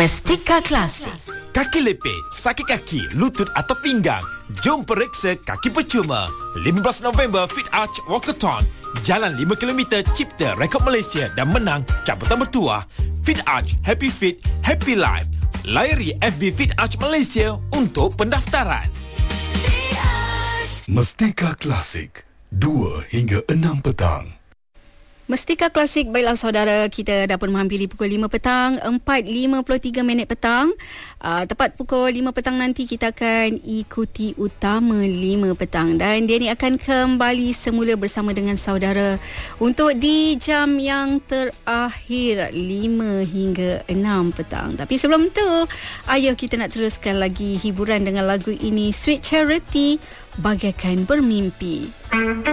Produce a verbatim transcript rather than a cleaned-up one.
Mestika Klasik. Kaki lepit, sakit kaki, lutut atau pinggang? Jom periksa kaki percuma. lima belas November Fit Arch Walkathon. Jalan lima kilometer cipta rekod Malaysia dan menang cabutan bertuah. Fit Arch, Happy Fit, Happy Life. Layari F B Fit Arch Malaysia untuk pendaftaran. Mestika Klasik, dua hingga enam petang. Mestika Klasik, baiklah saudara, kita dah pun menghampiri pukul lima petang, empat lima puluh tiga minit petang. Uh, tepat pukul lima petang nanti kita akan ikuti Utama lima petang. Dan dia ni akan kembali semula bersama dengan saudara untuk di jam yang terakhir lima hingga enam petang. Tapi sebelum tu, ayo kita nak teruskan lagi hiburan dengan lagu ini, Sweet Charity, Bagaikan Bermimpi.